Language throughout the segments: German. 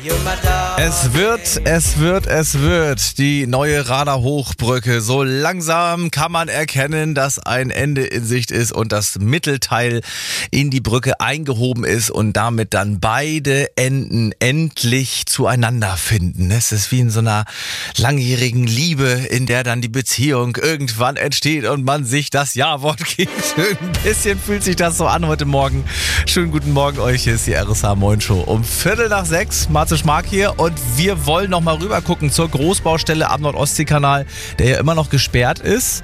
Es wird die neue Rader Hochbrücke. So langsam kann man erkennen, dass ein Ende in Sicht ist und das Mittelteil in die Brücke eingehoben ist und damit dann beide Enden endlich zueinander finden. Es ist wie in so einer langjährigen Liebe, in der dann die Beziehung irgendwann entsteht und man sich das Ja-Wort gibt. Ein bisschen fühlt sich das so an heute Morgen. Schönen guten Morgen euch, hier ist die RSH Moin Show. Um 5:45, Marze Schmark hier und wir wollen noch mal rüber gucken zur Großbaustelle am Nord-Ostsee-Kanal, der ja immer noch gesperrt ist.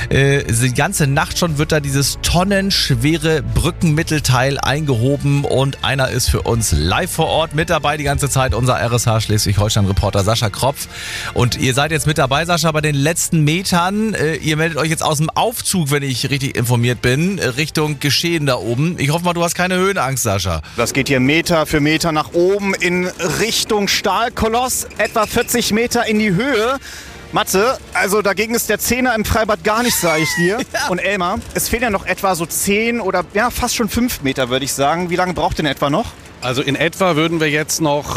Die ganze Nacht schon wird da dieses tonnenschwere Brückenmittelteil eingehoben und einer ist für uns live vor Ort mit dabei die ganze Zeit, unser RSH Schleswig-Holstein-Reporter Sascha Kropf. Und ihr seid jetzt mit dabei, Sascha, bei den letzten Metern. Ihr meldet euch jetzt aus dem Aufzug, wenn ich richtig informiert bin, Richtung Geschehen da oben. Ich hoffe mal, du hast keine Höhenangst, Sascha. Das geht hier Meter für Meter nach oben in Richtung Stahlkoloss, etwa 40 Meter in die Höhe. Matze, also dagegen ist der Zehner im Freibad gar nicht, sage ich dir. Ja. Und Elmar, es fehlen ja noch etwa so 10 oder ja, fast schon 5 Meter, würde ich sagen. Wie lange braucht denn etwa noch? Also in etwa würden wir jetzt noch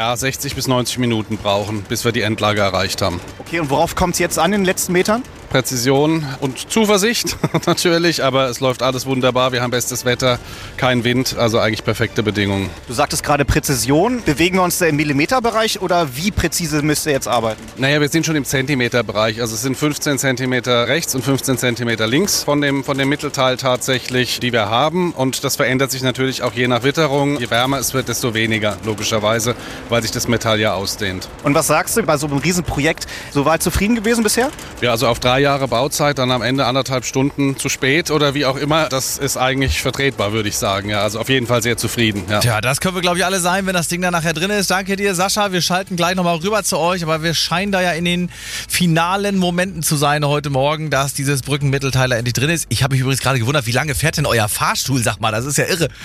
60 bis 90 Minuten brauchen, bis wir die Endlage erreicht haben. Okay, und worauf kommt es jetzt an in den letzten Metern? Präzision und Zuversicht natürlich, aber es läuft alles wunderbar. Wir haben bestes Wetter, kein Wind, also eigentlich perfekte Bedingungen. Du sagtest gerade Präzision. Bewegen wir uns da im Millimeterbereich oder wie präzise müsst ihr jetzt arbeiten? Naja, wir sind schon im Zentimeterbereich. Also es sind 15 Zentimeter rechts und 15 Zentimeter links von dem Mittelteil tatsächlich, die wir haben. Und das verändert sich natürlich auch je nach Witterung. Je wärmer es wird, desto weniger, logischerweise, weil sich das Metall ja ausdehnt. Und was sagst du bei so einem Riesenprojekt? Soweit zufrieden gewesen bisher? Ja, also auf 3 Jahre Bauzeit, dann am Ende 1,5 Stunden zu spät oder wie auch immer, das ist eigentlich vertretbar, würde ich sagen. Ja, also auf jeden Fall sehr zufrieden. Ja. Tja, das können wir, glaube ich, alle sein, wenn das Ding da nachher drin ist. Danke dir, Sascha. Wir schalten gleich nochmal rüber zu euch, aber wir scheinen da ja in den finalen Momenten zu sein heute Morgen, dass dieses Brückenmittelteil endlich drin ist. Ich habe mich übrigens gerade gewundert, wie lange fährt denn euer Fahrstuhl, sag mal, das ist ja irre.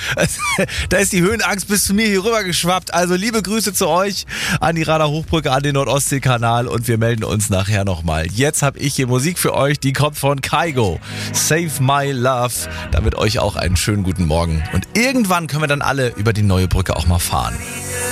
Da ist die Höhenangst bis zu mir hier rüber geschwappt. Also liebe Grüße zu euch an die Rader Hochbrücke, an den Nord-Ostsee-Kanal und wir melden uns nachher nochmal. Jetzt habe ich hier Musik für euch, die kommt von Kygo. Save My Love. Damit euch auch einen schönen guten Morgen. Und irgendwann können wir dann alle über die neue Brücke auch mal fahren.